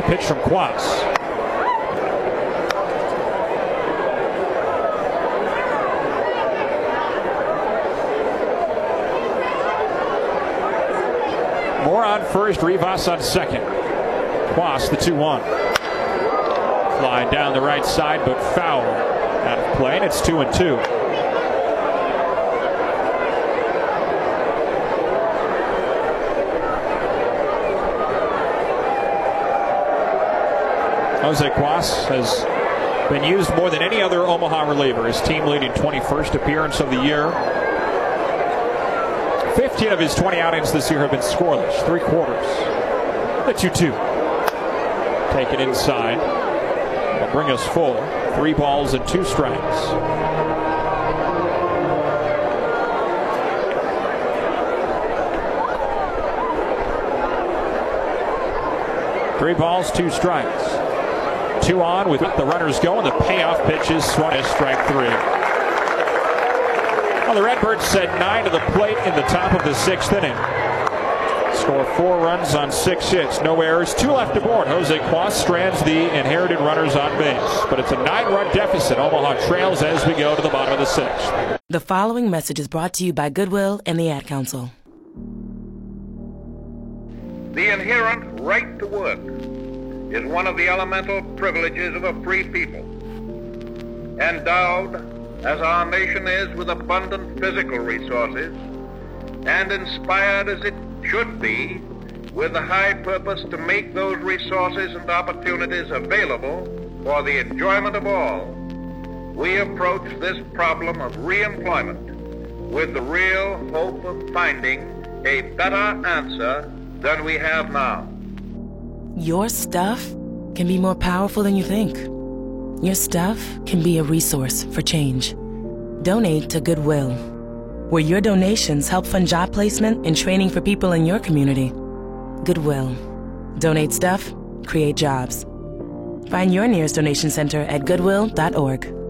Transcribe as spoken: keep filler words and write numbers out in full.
pitch from Quas. Moore on first, Rivas on second. Quas the two one. Flying down the right side, but foul out of play, and it's two and two. Jose Quas has been used more than any other Omaha reliever. His team leading twenty-first appearance of the year. fifteen of his twenty outings this year have been scoreless, three quarters. The two two. Take it inside. Will bring us full. Three balls and two strikes. Three balls, two strikes. Two on with the runners going. The payoff pitch is swung as strike three. Well, the Redbirds set nine to the plate in the top of the sixth inning. Score four runs on six hits, no errors, two left aboard. Jose Quas strands the inherited runners on base, but it's a nine-run deficit. Omaha trails as we go to the bottom of the sixth. The following message is brought to you by Goodwill and the Ad Council. The inherent right to work is one of the elemental privileges of a free people. Endowed, as our nation is, with abundant physical resources, and inspired as it should be with the high purpose to make those resources and opportunities available for the enjoyment of all, we approach this problem of reemployment with the real hope of finding a better answer than we have now. Your stuff can be more powerful than you think. Your stuff can be a resource for change. Donate to Goodwill, where your donations help fund job placement and training for people in your community. Goodwill. Donate stuff, create jobs. Find your nearest donation center at goodwill dot org.